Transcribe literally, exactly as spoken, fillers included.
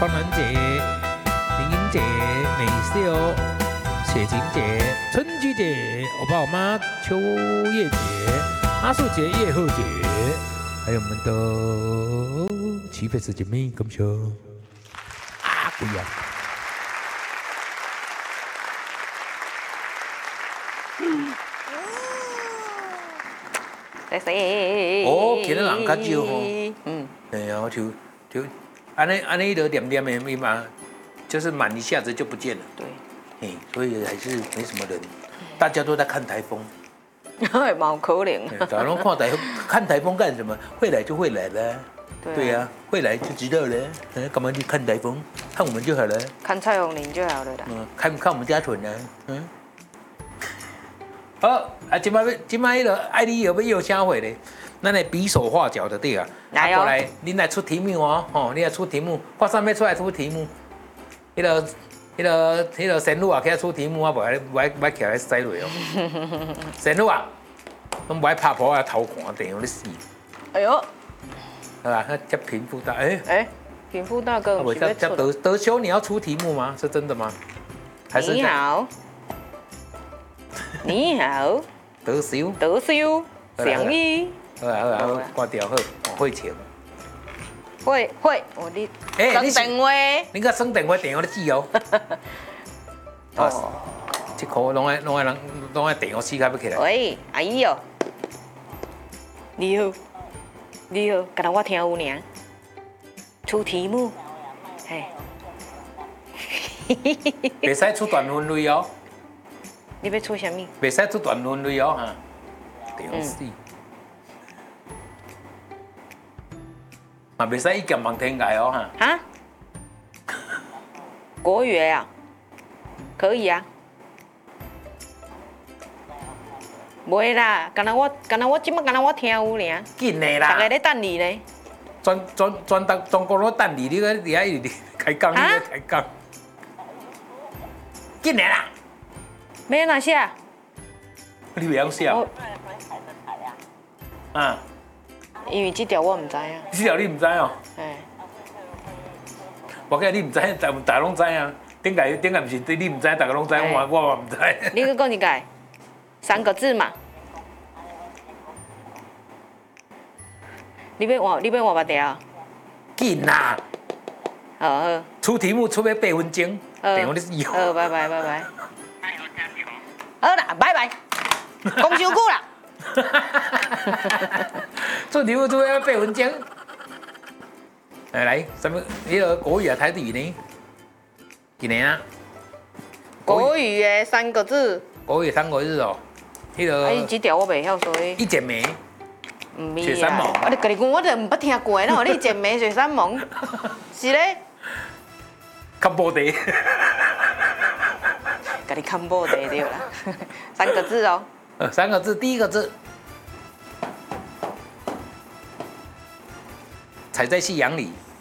方兰姐、林英姐、美秀、雪晴姐、春菊姐、欧巴欧妈、秋叶姐、阿素姐、叶后姐，还有我们的齐飞师姐妹，感谢啊，不一样。 谢谢。 哦，今日人较少吼。 嗯。 哎呀，就就安尼安尼的点点的密码，就是满一下子就不见了。 对。 哎，所以还是没什么人，大家都在看台风。 蛮可能。 大家都看台风，看台风干什么？会来就会来了。对呀、啊，会来就知道了。嗯，干嘛去看台风？看我们就好了。 看蔡永林就好了啦。 嗯，看看我们家屯呢。嗯。好，啊，今摆今摆迄个爱你有要有啥货咧？咱来比手画脚的对啊。 来哦。 过来，恁来出题目哦，吼，你来出题目，发上面出来出题目。迄、那个、迄、那个、迄、那个神路啊，起来出题目啊，无爱无爱无爱起来塞落哦。神路啊，拢无爱拍婆啊，头看地，我咧死。 哎呦。 好吧，那叫贫富大哎。 哎，贫富大哥， 我叫叫德德修，你要出题目吗？是真的吗？还是你好。你好， 德修， 德修，祥一， 好啊好啊好，挂掉好，会请。 会会，我你哎， 生电话， 你个生电话电话咧记哦。哦，这颗拢爱拢爱人拢爱电话死开要起来。 喂，阿姨哦，你好，你好，刚才我听有尔，出题目，嘿， 袂使出段分类哦。 你要出什么？ 袂使出段分类哦哈，电死。嘛袂使一剑望天涯哦哈。 哈？国语啊？可以啊。袂啦，刚才我刚才我即摆刚才我听有尔。 紧的啦。 大家咧等你呢。 全全全东中国拢等你，你个你还一直开讲，你个开讲。紧的啦。 要哪写？ 你袂晓写。啊。 因为这条我唔知啊。 这条你唔知哦？ 哎。 我讲你唔知，大大拢知啊。顶个顶个唔是你唔知，大家拢知，我我我唔知。 你去讲一解，三个字嘛。你要换，你要换目条？ 紧啦。 好好。 出题目出要八分钟，电话你死。 好，拜拜拜拜。好啦，拜拜。讲伤久啦。 出题目出要八分钟。来来，什么？那个国语啊，台语呢？几年啊？ 国语的三个字。 国语三个字哦。那个。 哎，这条我袂晓，所以。 一剪梅。 唔是雪山盟。 我你跟你讲，我就唔捌听过，喏，你剪梅雪山盟是咧。 看波地。 给你看波地对啦，三个字哦。 呃，三个字，第一个字。踩在夕阳里。